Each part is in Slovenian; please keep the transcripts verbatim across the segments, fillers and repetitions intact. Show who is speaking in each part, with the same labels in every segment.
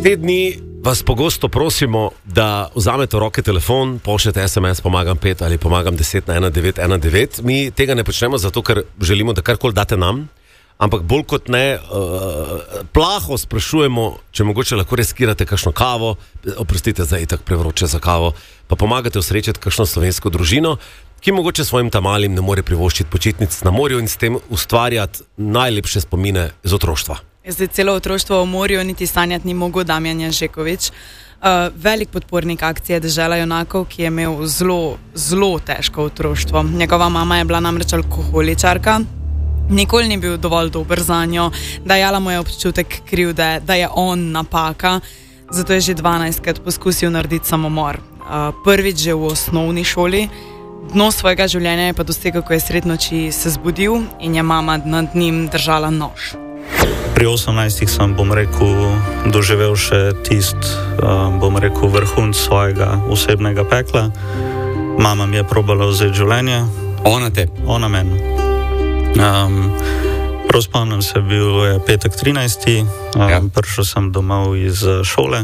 Speaker 1: Te dni vas pogosto prosimo, da vzamete v roke telefon, pošljete es em es pomagam pet ali pomagam deset na ena devet ena devet. Mi tega ne počnemo zato, ker želimo, da karkoli date nam, ampak bolj kot ne uh, plaho sprašujemo, če mogoče lahko riskirate kakšno kavo, oprostite, zdaj itak prevroče za kavo, pa pomagate usrečati kakšno slovensko družino, ki mogoče svojim tamalim ne more privoščiti počitnic na morju in s tem ustvarjati najlepše spomine iz otroštva.
Speaker 2: Zdaj celo otroštvo o morju niti sanjati ni mogel Damjan Ježekovič. Uh, velik podpornik akcije Dežela junakov, ki je imel zelo, zelo težko otroštvo. Njegova mama je bila namreč alkoholičarka, nikoli ni bil dovolj dober zanjo, dajala mu je občutek krivde, da je on napaka, zato je že dvanajstkrat poskusil narediti samomor. Uh, prvič že v osnovni šoli, dno svojega življenja je pa dosegel, ko je sred noči se zbudil in je mama nad njim držala nož.
Speaker 3: Pri osemnajstih sem, bom rekel, doživel še tist, bom rekel, vrhunc svojega osebnega pekla. Mama mi je probala vzeti življenje.
Speaker 4: Ona te?
Speaker 3: Ona meni. Um, prav spomnim se, bil je petek trinajsti Um, ja. Prišel sem domov iz šole.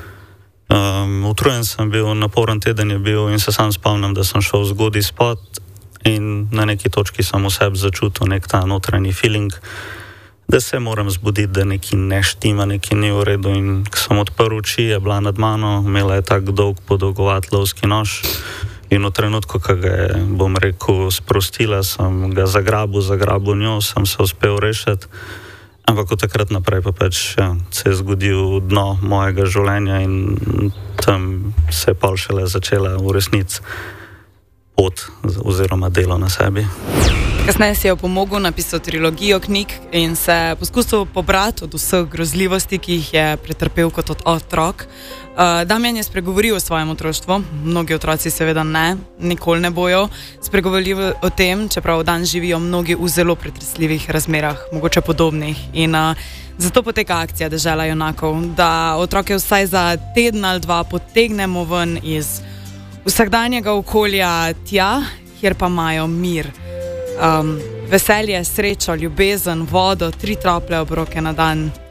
Speaker 3: Um, utrujen sem bil, naporen teden je bil in se sam spomnim, da sem šel zgodaj spat in na neki točki sem v sebi začutil nek ta notranji feeling, da se moram zbuditi, da nekaj ne štima, nekaj ni v redu, in ko sem odprl oči, je bila nad mano, imela je tak dolg podolgovat lovski nož in v trenutku, ko ga je, bom rekel, sprostila, sem ga zagrabil, zagrabil njo, sem se uspel rešiti, ampak od takrat naprej pa pač ja, se je zgodil dno mojega življenja in tam se je pol šele začela v resnici pot oziroma delo na sebi.
Speaker 2: Kasneje si je pomogel, napisal trilogijo knjig in se poskusil pobrati od vseh grozljivosti, ki jih je pretrpel kot otrok. Uh, Damjan je spregovoril o svojem otroštvu, mnogi otroci seveda ne, nikoli ne bojo spregovorili o tem, čeprav dan živijo mnogi v zelo pretresljivih razmerah, mogoče podobnih. In uh, zato poteka akcija Dežela junakov, da otroke vsaj za teden ali dva potegnemo ven iz vsakdanjega okolja tja, kjer pa imajo mir. Um, veselje, srečo, ljubezen, vodo, tri tople obroke na dan